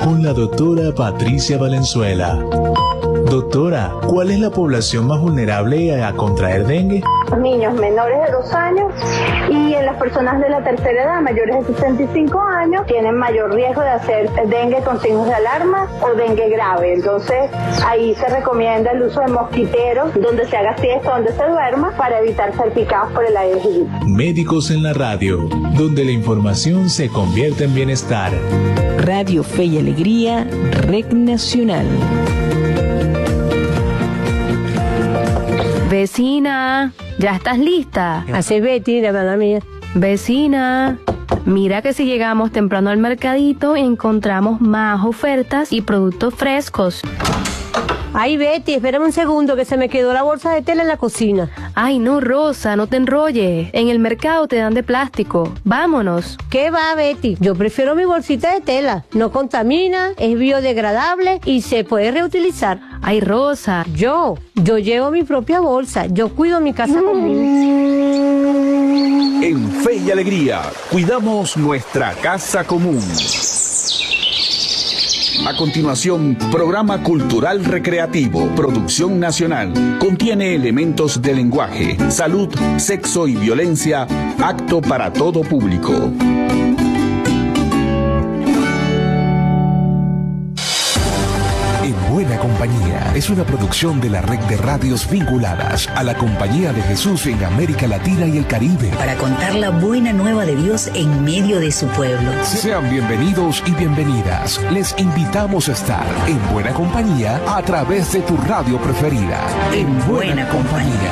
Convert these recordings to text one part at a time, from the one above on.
con la doctora Patricia Valenzuela. Doctora, ¿cuál es la población más vulnerable a contraer dengue? Los niños menores de 2 años y en las personas de la tercera edad, mayores de 65 años, tienen mayor riesgo de hacer dengue con signos de alarma o dengue grave. Entonces, ahí se recomienda el uso de mosquiteros, donde se haga siesta, donde se duerma, para evitar ser picados por el aegypti. Médicos en la radio, donde la información se convierte en bienestar. Radio Fe y Alegría, Red Nacional. Vecina, ¿ya estás lista? Así, Betty, la verdad mía. Vecina, mira que si llegamos temprano al mercadito encontramos más ofertas y productos frescos. Ay, Betty, espérame un segundo que se me quedó la bolsa de tela en la cocina. Ay, no, Rosa, no te enrolles. En el mercado te dan de plástico. Vámonos. ¿Qué va, Betty? Yo prefiero mi bolsita de tela. No contamina, es biodegradable y se puede reutilizar. Ay, Rosa. Yo llevo mi propia bolsa. Yo cuido mi casa común. En Fe y Alegría, cuidamos nuestra casa común. A continuación, programa cultural recreativo, producción nacional. Contiene elementos de lenguaje, salud, sexo y violencia, apto para todo público. En Buena Compañía es una producción de la red de radios vinculadas a la Compañía de Jesús en América Latina y el Caribe. Para contar la buena nueva de Dios en medio de su pueblo. Sean bienvenidos y bienvenidas. Les invitamos a estar en Buena Compañía a través de tu radio preferida. En Buena Compañía.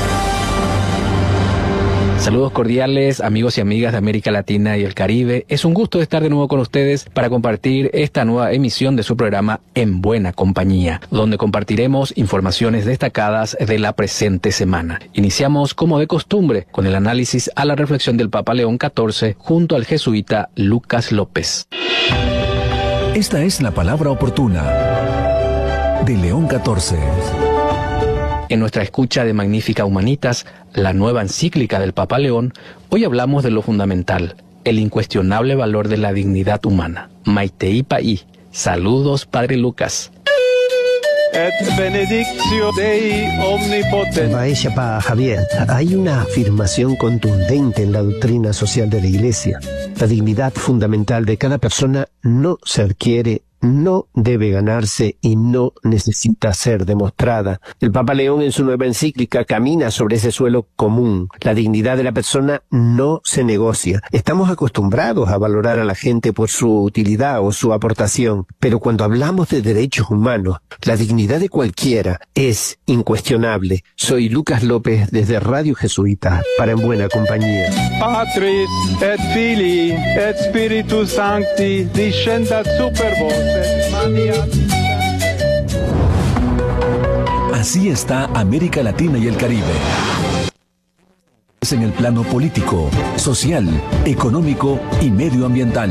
Saludos cordiales, amigos y amigas de América Latina y el Caribe. Es un gusto estar de nuevo con ustedes para compartir esta nueva emisión de su programa En Buena Compañía, donde compartiremos informaciones destacadas de la presente semana. Iniciamos, como de costumbre, con el análisis a la reflexión del Papa León XIV junto al jesuita Lucas López. Esta es la palabra oportuna de León XIV. En nuestra escucha de Magnífica Humanitas, la nueva encíclica del Papa León, hoy hablamos de lo fundamental, el incuestionable valor de la dignidad humana. Maitei Pai. Saludos, Padre Lucas. Et benedictio Dei omnipotens. Vaya pa Javier, hay una afirmación contundente en la doctrina social de la Iglesia. La dignidad fundamental de cada persona no se adquiere, no debe ganarse y no necesita ser demostrada. El Papa León en su nueva encíclica camina sobre ese suelo común. La dignidad de la persona no se negocia. Estamos acostumbrados a valorar a la gente por su utilidad o su aportación, pero cuando hablamos de derechos humanos, la dignidad de cualquiera es incuestionable. Soy Lucas López desde Radio Jesuita para En Buena Compañía. Patris et Filii et Spiritus Sancti descendat super vos. Así está América Latina y el Caribe. Es en el plano político, social, económico y medioambiental.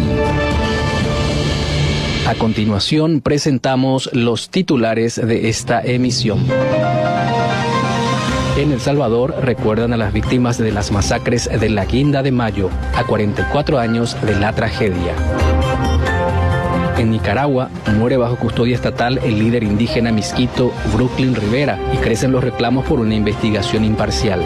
A continuación presentamos los titulares de esta emisión. En El Salvador recuerdan a las víctimas de las masacres de la Guinda de Mayo, a 44 años de la tragedia. En Nicaragua muere bajo custodia estatal el líder indígena misquito Brooklyn Rivera y crecen los reclamos por una investigación imparcial.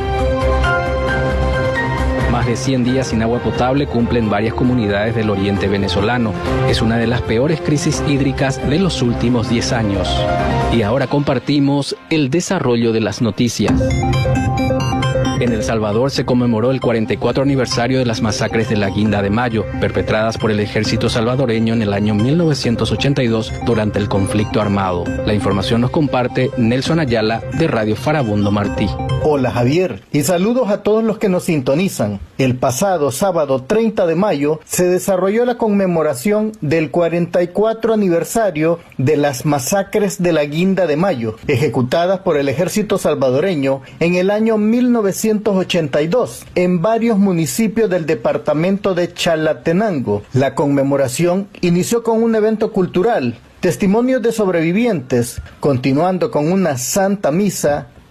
Más de 100 días sin agua potable cumplen varias comunidades del oriente venezolano. Es una de las peores crisis hídricas de los últimos 10 años. Y ahora compartimos el desarrollo de las noticias. En El Salvador se conmemoró el 44 aniversario de las masacres de la Guinda de Mayo, perpetradas por el ejército salvadoreño en el año 1982 durante el conflicto armado. La información nos comparte Nelson Ayala de Radio Farabundo Martí. Hola Javier, y saludos a todos los que nos sintonizan. El pasado sábado 30 de mayo se desarrolló la conmemoración del 44 aniversario de las masacres de la Guinda de Mayo, ejecutadas por el ejército salvadoreño en el año 1982 en varios municipios del departamento de Chalatenango. La conmemoración inició con un evento cultural, testimonios de sobrevivientes, continuando con una santa misa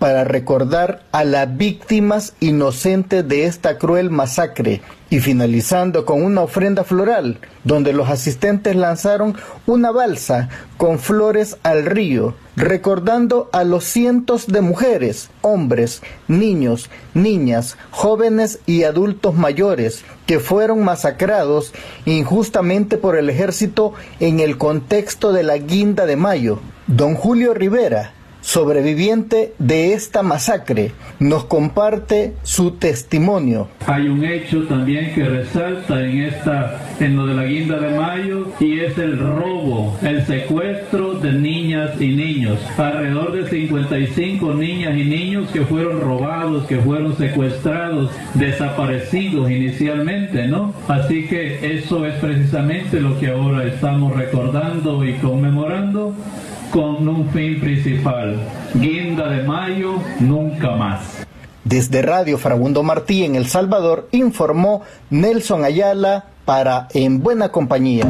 para recordar a las víctimas inocentes de esta cruel masacre, y finalizando con una ofrenda floral, donde los asistentes lanzaron una balsa con flores al río, recordando a los cientos de mujeres, hombres, niños, niñas, jóvenes y adultos mayores que fueron masacrados injustamente por el ejército en el contexto de la Guinda de Mayo. Don Julio Rivera, sobreviviente de esta masacre, nos comparte su testimonio. Hay un hecho también que resalta en lo de la Guinda de Mayo, y es el robo, el secuestro de niñas y niños. Alrededor de 55 niñas y niños que fueron robados, que fueron secuestrados, desaparecidos inicialmente, ¿no? Así que eso es precisamente lo que ahora estamos recordando y conmemorando, con un fin principal: Guinda de Mayo, nunca más. Desde Radio Fragundo Martí en El Salvador, informó Nelson Ayala para En Buena Compañía.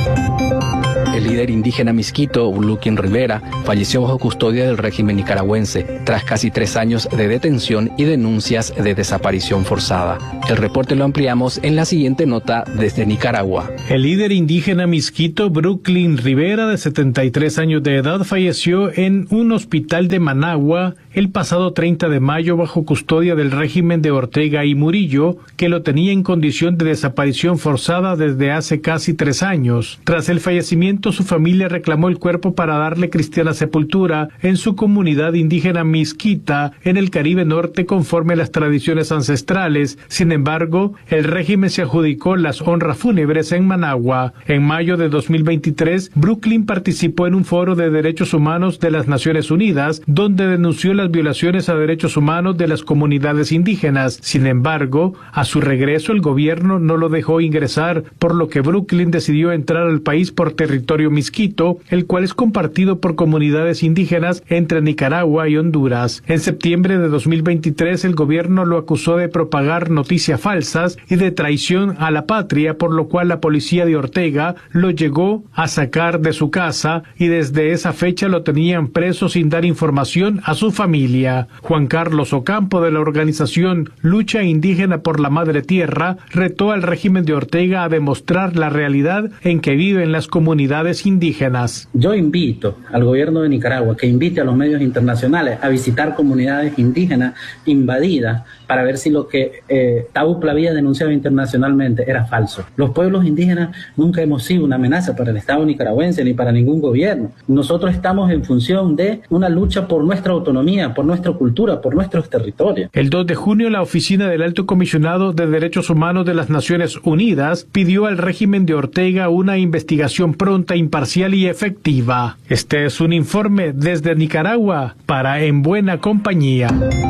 El líder indígena Miskito, Brooklyn Rivera, falleció bajo custodia del régimen nicaragüense tras casi 3 años de detención y denuncias de desaparición forzada. El reporte lo ampliamos en la siguiente nota desde Nicaragua. El líder indígena Miskito, Brooklyn Rivera, de 73 años de edad, falleció en un hospital de Managua el pasado 30 de mayo bajo custodia del régimen de Ortega y Murillo, que lo tenía en condición de desaparición forzada desde hace casi 3 años. Tras el fallecimiento, su familia reclamó el cuerpo para darle cristiana sepultura en su comunidad indígena Miskita, en el Caribe Norte, conforme a las tradiciones ancestrales. Sin embargo, el régimen se adjudicó las honras fúnebres en Managua. En mayo de 2023, Brooklyn participó en un foro de derechos humanos de las Naciones Unidas, donde denunció las violaciones a derechos humanos de las comunidades indígenas. Sin embargo, a su regreso el gobierno no lo dejó ingresar, por lo que Brooklyn decidió entrar al país por territorio Miskito, el cual es compartido por comunidades indígenas entre Nicaragua y Honduras. En septiembre de 2023, el gobierno lo acusó de propagar noticias falsas y de traición a la patria, por lo cual la policía de Ortega lo llegó a sacar de su casa y desde esa fecha lo tenían preso sin dar información a su familia. Juan Carlos Ocampo, de la organización Lucha Indígena por la Madre Tierra, retó al régimen de Ortega a demostrar la realidad en que viven las comunidades indígenas. Yo invito al gobierno de Nicaragua que invite a los medios internacionales a visitar comunidades indígenas invadidas para ver si lo que Taupla había denunciado internacionalmente era falso. Los pueblos indígenas nunca hemos sido una amenaza para el Estado nicaragüense ni para ningún gobierno. Nosotros estamos en función de una lucha por nuestra autonomía, por nuestra cultura, por nuestros territorios. El 2 de junio, la oficina del Alto Comisionado de Derechos Humanos de las Naciones Unidas pidió al régimen de Ortega una investigación pronta, imparcial y efectiva. Este es un informe desde Nicaragua para En Buena Compañía.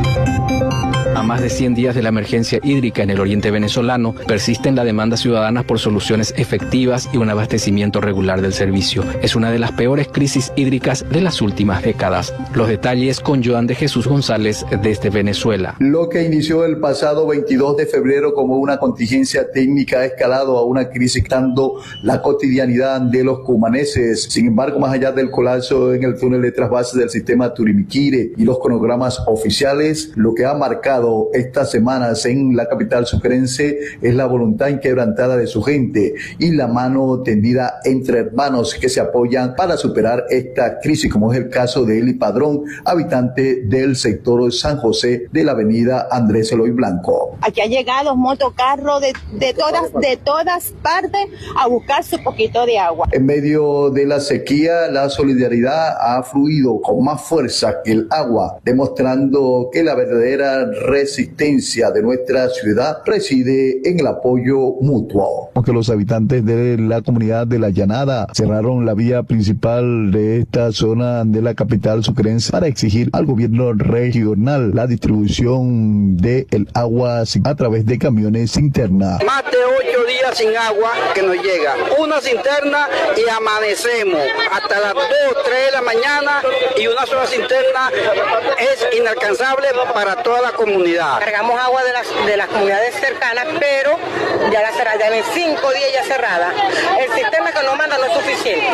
A más de 100 días de la emergencia hídrica en el oriente venezolano, persisten las demandas ciudadanas por soluciones efectivas y un abastecimiento regular del servicio. Es una de las peores crisis hídricas de las últimas décadas. Los detalles con Joan de Jesús González desde Venezuela. Lo que inició el pasado 22 de febrero como una contingencia técnica ha escalado a una crisis dando la cotidianidad de los cumaneses. Sin embargo, más allá del colapso en el túnel de trasvase del sistema Turimiquire y los cronogramas oficiales, lo que ha marcado estas semanas en la capital sucrense es la voluntad inquebrantada de su gente y la mano tendida entre hermanos que se apoyan para superar esta crisis, como es el caso de Eli Padrón, habitante del sector San José de la avenida Andrés Eloy Blanco. Aquí han llegado motocarros de todas partes a buscar su poquito de agua. En medio de la sequía, la solidaridad ha fluido con más fuerza que el agua, demostrando que la verdadera resistencia de nuestra ciudad reside en el apoyo mutuo. Aunque los habitantes de la comunidad de La Llanada cerraron la vía principal de esta zona de la capital sucrense para exigir al gobierno regional la distribución del agua a través de camiones cisterna. Más de 8 días sin agua que nos llega. Una cisterna y amanecemos hasta las 2, 3 de la mañana y una sola cisterna es inalcanzable para toda la comunidad. Cargamos agua de las comunidades cercanas, pero ya en 5 días ya cerrada. El sistema que nos manda no es suficiente, porque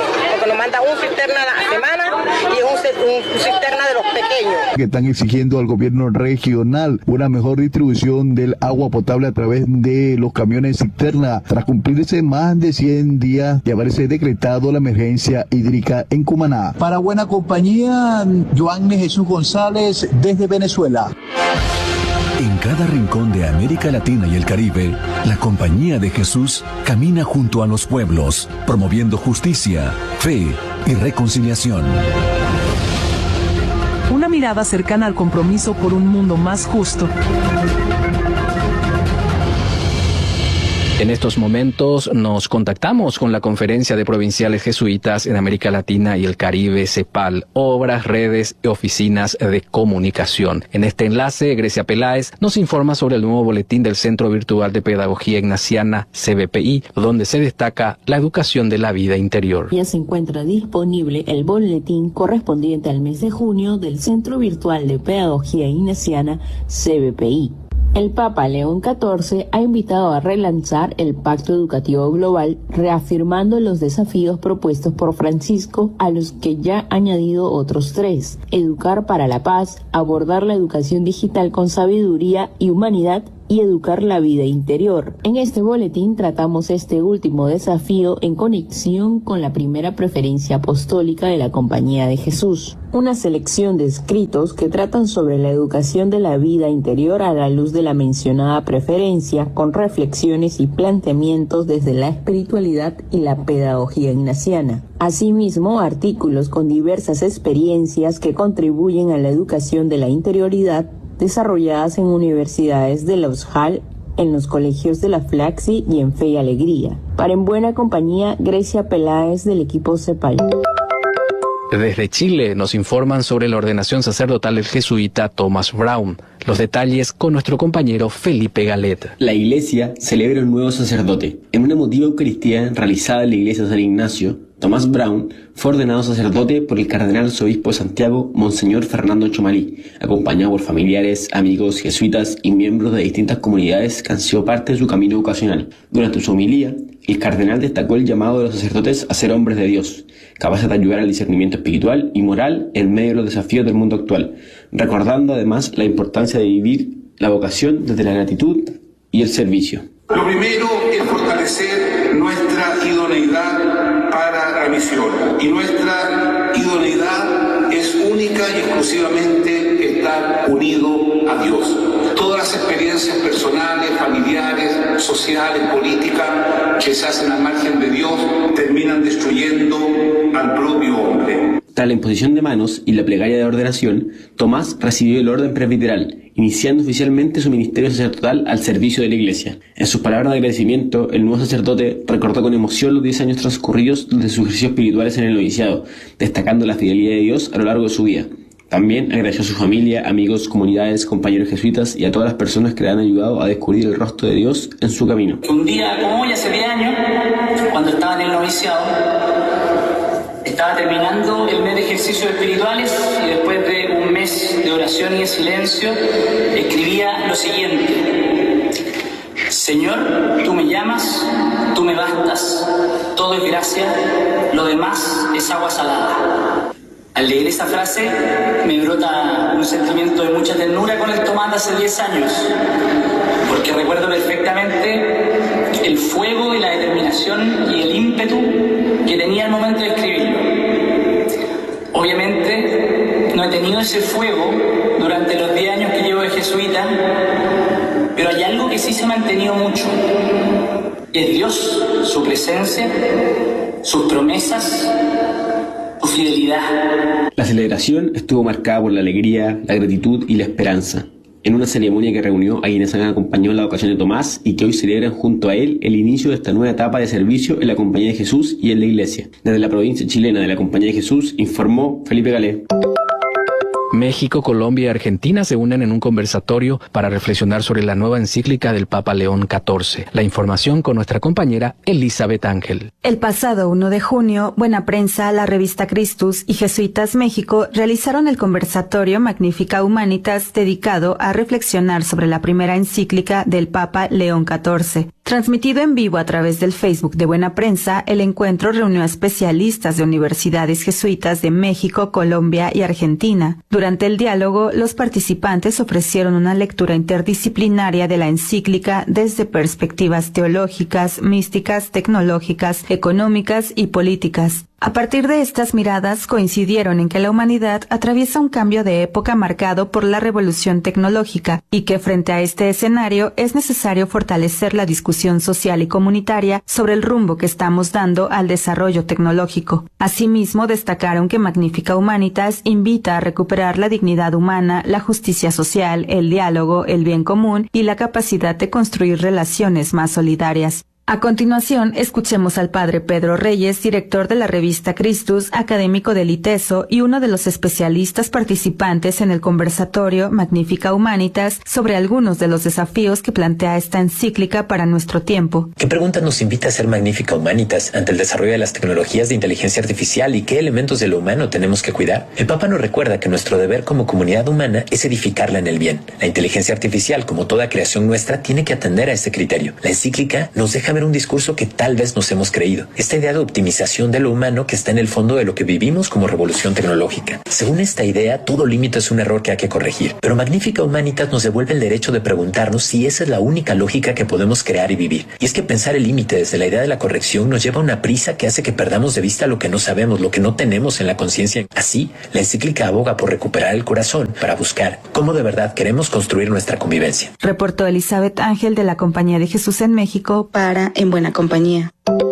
nos manda un cisterna a la semana y es un cisterna de los pequeños. Que están exigiendo al gobierno regional una mejor distribución del agua potable a través de los camiones cisterna, tras cumplirse más de 100 días de haberse decretado la emergencia hídrica en Cumaná. Para Buena Compañía, Joanne Jesús González desde Venezuela. En cada rincón de América Latina y el Caribe, la Compañía de Jesús camina junto a los pueblos, promoviendo justicia, fe y reconciliación. Una mirada cercana al compromiso por un mundo más justo. En estos momentos nos contactamos con la Conferencia de Provinciales Jesuitas en América Latina y el Caribe, CEPAL, obras, redes y oficinas de comunicación. En este enlace, Grecia Peláez nos informa sobre el nuevo boletín del Centro Virtual de Pedagogía Ignaciana, CVPI, donde se destaca la educación de la vida interior. Ya se encuentra disponible el boletín correspondiente al mes de junio del Centro Virtual de Pedagogía Ignaciana, CVPI. El Papa León XIV ha invitado a relanzar el Pacto Educativo Global, reafirmando los desafíos propuestos por Francisco, a los que ya ha añadido otros 3: educar para la paz, abordar la educación digital con sabiduría y humanidad, y educar la vida interior. En este boletín tratamos este último desafío en conexión con la primera preferencia apostólica de la Compañía de Jesús, una selección de escritos que tratan sobre la educación de la vida interior a la luz de la mencionada preferencia, con reflexiones y planteamientos desde la espiritualidad y la pedagogía ignaciana. Asimismo, artículos con diversas experiencias que contribuyen a la educación de la interioridad, desarrolladas en universidades de la USJAL, en los colegios de la Flaxi y en Fe y Alegría. Para En Buena Compañía, Grecia Peláez del equipo CEPAL. Desde Chile nos informan sobre la ordenación sacerdotal del jesuita Thomas Brown. Los detalles con nuestro compañero Felipe Galet. La Iglesia celebra un nuevo sacerdote. En una emotiva Eucaristía realizada en la Iglesia de San Ignacio, Thomas Brown fue ordenado sacerdote por el cardenal arzobispo de Santiago, Monseñor Fernando Chomalí, acompañado por familiares, amigos, jesuitas y miembros de distintas comunidades que han sido parte de su camino vocacional. Durante su homilía, el cardenal destacó el llamado de los sacerdotes a ser hombres de Dios, capaces de ayudar al discernimiento espiritual y moral en medio de los desafíos del mundo actual, recordando además la importancia de vivir la vocación desde la gratitud y el servicio. Lo primero es fortalecer nuestra idoneidad para la misión, y nuestra idoneidad es única y exclusivamente estar unido a Dios. Todas las experiencias personales, familiares, sociales, políticas que se hacen al margen de Dios terminan destruyendo al propio hombre. Tras la imposición de manos y la plegaria de ordenación, Tomás recibió el orden presbiteral, iniciando oficialmente su ministerio sacerdotal al servicio de la Iglesia. En sus palabras de agradecimiento, el nuevo sacerdote recordó con emoción los 10 años transcurridos desde sus ejercicios espirituales en el noviciado, destacando la fidelidad de Dios a lo largo de su vida. También agradeció a su familia, amigos, comunidades, compañeros jesuitas y a todas las personas que le han ayudado a descubrir el rostro de Dios en su camino. Un día como hoy, hace 10 años, cuando estaba en el noviciado, estaba terminando el mes de ejercicios espirituales y después de un mes de oración y de silencio, escribía lo siguiente: Señor, tú me llamas, tú me bastas, todo es gracia, lo demás es agua salada. Al leer esa frase me brota un sentimiento de mucha ternura con el Tomás de hace 10 años, porque recuerdo perfectamente el fuego y la determinación y el ímpetu que tenía al momento de escribirlo. Obviamente no he tenido ese fuego durante los 10 años que llevo de jesuita, pero hay algo que sí se ha mantenido mucho, y es Dios, su presencia, sus promesas, su fidelidad. La celebración estuvo marcada por la alegría, la gratitud y la esperanza, en una ceremonia que reunió a quienes han acompañado la vocación de Tomás y que hoy celebran junto a él el inicio de esta nueva etapa de servicio en la Compañía de Jesús y en la Iglesia. Desde la provincia chilena de la Compañía de Jesús informó Felipe Galé. México, Colombia y Argentina se unen en un conversatorio para reflexionar sobre la nueva encíclica del Papa León XIV. La información con nuestra compañera Elizabeth Ángel. El pasado 1 de junio, Buena Prensa, la revista Christus y Jesuitas México realizaron el conversatorio Magnificat Humanitas dedicado a reflexionar sobre la primera encíclica del Papa León XIV. Transmitido en vivo a través del Facebook de Buena Prensa, el encuentro reunió a especialistas de universidades jesuitas de México, Colombia y Argentina. Durante el diálogo, los participantes ofrecieron una lectura interdisciplinaria de la encíclica desde perspectivas teológicas, místicas, tecnológicas, económicas y políticas. A partir de estas miradas coincidieron en que la humanidad atraviesa un cambio de época marcado por la revolución tecnológica y que frente a este escenario es necesario fortalecer la discusión social y comunitaria sobre el rumbo que estamos dando al desarrollo tecnológico. Asimismo, destacaron que Magnificat Humanitas invita a recuperar la dignidad humana, la justicia social, el diálogo, el bien común y la capacidad de construir relaciones más solidarias. A continuación, escuchemos al padre Pedro Reyes, director de la revista Christus, académico del ITESO y uno de los especialistas participantes en el conversatorio Magnificat Humanitas sobre algunos de los desafíos que plantea esta encíclica para nuestro tiempo. ¿Qué pregunta nos invita a hacer Magnificat Humanitas ante el desarrollo de las tecnologías de inteligencia artificial y qué elementos de lo humano tenemos que cuidar? El Papa nos recuerda que nuestro deber como comunidad humana es edificarla en el bien. La inteligencia artificial, como toda creación nuestra, tiene que atender a ese criterio. La encíclica nos deja ver un discurso que tal vez nos hemos creído. Esta idea de optimización de lo humano que está en el fondo de lo que vivimos como revolución tecnológica. Según esta idea, todo límite es un error que hay que corregir. Pero Magnificat Humanitas nos devuelve el derecho de preguntarnos si esa es la única lógica que podemos crear y vivir. Y es que pensar el límite desde la idea de la corrección nos lleva a una prisa que hace que perdamos de vista lo que no sabemos, lo que no tenemos en la conciencia. Así, la encíclica aboga por recuperar el corazón para buscar cómo de verdad queremos construir nuestra convivencia. Reportó Elizabeth Ángel de la Compañía de Jesús en México para En Buena Compañía.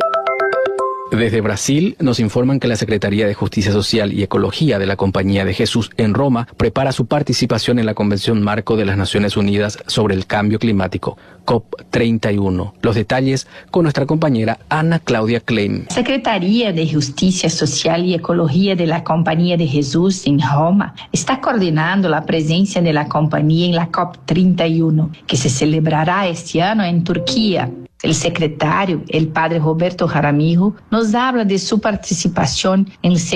Desde Brasil nos informan que la Secretaría de Justicia Social y Ecología de la Compañía de Jesús en Roma prepara su participación en la Convención Marco de las Naciones Unidas sobre el Cambio Climático, COP31. Los detalles con nuestra compañera Ana Claudia Klein. Secretaría de Justicia Social y Ecología de la Compañía de Jesús en Roma está coordinando la presencia de la compañía en la COP31, que se celebrará este año en Turquía. El secretario, el padre Roberto Jaramillo, nos habla de su participación en el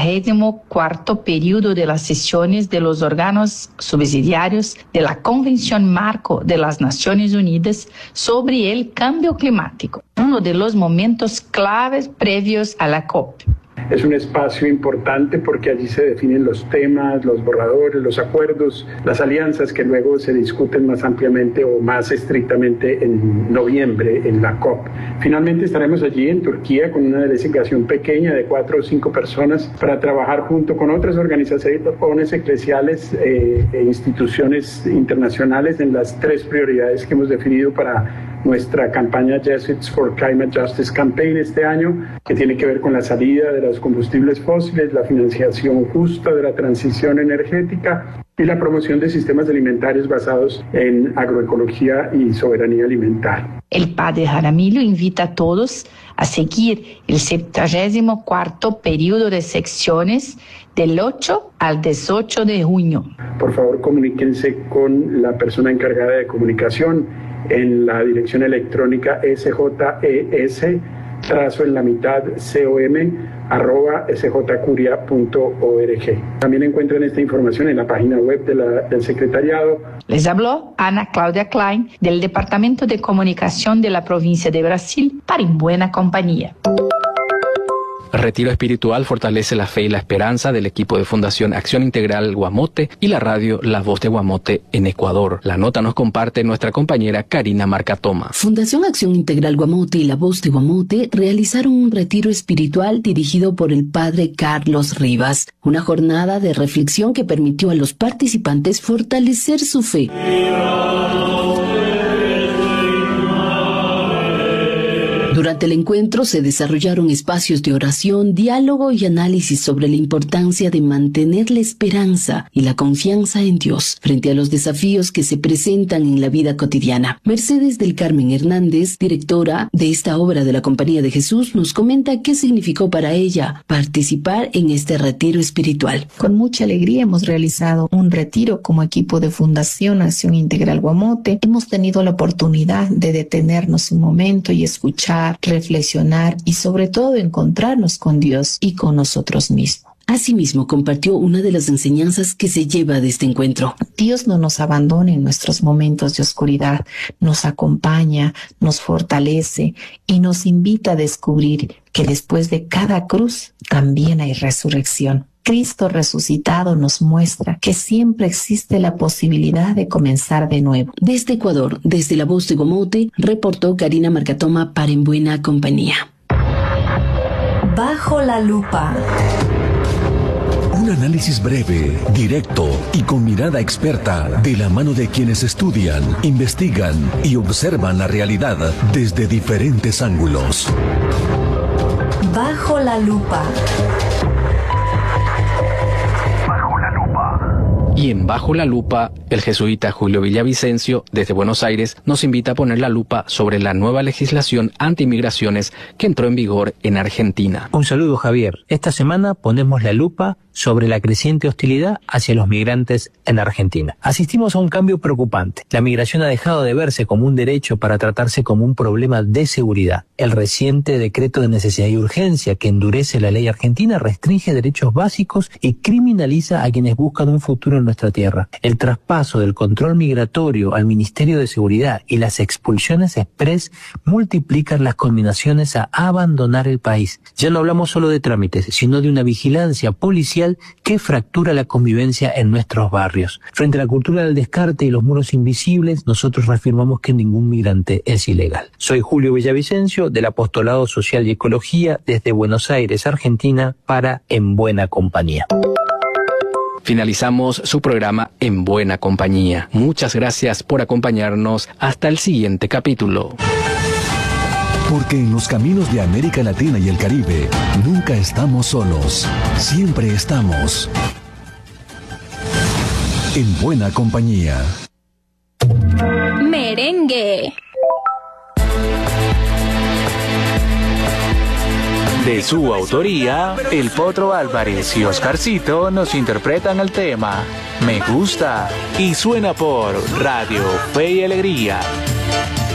64º periodo de las sesiones de los órganos subsidiarios de la Convención Marco de las Naciones Unidas sobre el Cambio Climático, uno de los momentos claves previos a la COP. Es un espacio importante porque allí se definen los temas, los borradores, los acuerdos, las alianzas que luego se discuten más ampliamente o más estrictamente en noviembre en la COP. Finalmente estaremos allí en Turquía con una delegación pequeña de 4 o 5 personas para trabajar junto con otras organizaciones eclesiales e instituciones internacionales en las 3 prioridades que hemos definido para nuestra campaña Jesuits for Climate Justice Campaign este año, que tiene que ver con la salida de los combustibles fósiles, la financiación justa de la transición energética y la promoción de sistemas alimentarios basados en agroecología y soberanía alimentaria. El padre Jaramillo invita a todos a seguir el 74º periodo de secciones del 8 al 18 de junio. Por favor, comuníquense con la persona encargada de comunicación en la dirección electrónica sjes.com@sjcuria.org. También encuentran esta información en la página web del secretariado. Les habló Ana Claudia Klein del Departamento de Comunicación de la provincia de Brasil para En Buena Compañía. Retiro Espiritual fortalece la fe y la esperanza del equipo de Fundación Acción Integral Guamote y la radio La Voz de Guamote en Ecuador. La nota nos comparte nuestra compañera Karina Marcatoma. Fundación Acción Integral Guamote y La Voz de Guamote realizaron un retiro espiritual dirigido por el padre Carlos Rivas, una jornada de reflexión que permitió a los participantes fortalecer su fe. Durante el encuentro se desarrollaron espacios de oración, diálogo y análisis sobre la importancia de mantener la esperanza y la confianza en Dios frente a los desafíos que se presentan en la vida cotidiana. Mercedes del Carmen Hernández, directora de esta obra de la Compañía de Jesús, nos comenta qué significó para ella participar en este retiro espiritual. Con mucha alegría hemos realizado un retiro como equipo de Fundación Acción Integral Guamote. Hemos tenido la oportunidad de detenernos un momento y escuchar, reflexionar y sobre todo encontrarnos con Dios y con nosotros mismos. Asimismo, compartió una de las enseñanzas que se lleva de este encuentro. Dios no nos abandona en nuestros momentos de oscuridad, nos acompaña, nos fortalece y nos invita a descubrir que después de cada cruz también hay resurrección. Cristo resucitado nos muestra que siempre existe la posibilidad de comenzar de nuevo. Desde Ecuador, desde la voz de Guamote, reportó Karina Marcatoma para En Buena Compañía. Bajo la lupa. Un análisis breve, directo y con mirada experta de la mano de quienes estudian, investigan y observan la realidad desde diferentes ángulos. Bajo la lupa. Y en Bajo la Lupa, el jesuita Julio Villavicencio, desde Buenos Aires, nos invita a poner la lupa sobre la nueva legislación anti-inmigraciones que entró en vigor en Argentina. Un saludo, Javier. Esta semana ponemos la lupa sobre la creciente hostilidad hacia los migrantes en Argentina. Asistimos a un cambio preocupante. La migración ha dejado de verse como un derecho para tratarse como un problema de seguridad. El reciente decreto de necesidad y urgencia que endurece la ley argentina restringe derechos básicos y criminaliza a quienes buscan un futuro en nuestra tierra. El traspaso del control migratorio al Ministerio de Seguridad y las expulsiones express multiplican las conminaciones a abandonar el país. Ya no hablamos solo de trámites, sino de una vigilancia policial que fractura la convivencia en nuestros barrios. Frente a la cultura del descarte y los muros invisibles, nosotros reafirmamos que ningún migrante es ilegal. Soy Julio Villavicencio, del Apostolado Social y Ecología, desde Buenos Aires, Argentina, para En Buena Compañía. Finalizamos su programa En Buena Compañía. Muchas gracias por acompañarnos. Hasta el siguiente capítulo. Porque en los caminos de América Latina y el Caribe, nunca estamos solos. Siempre estamos en buena compañía. Merengue. De su autoría, El Potro Álvarez y Oscarcito nos interpretan el tema Me Gusta y suena por Radio Fe y Alegría.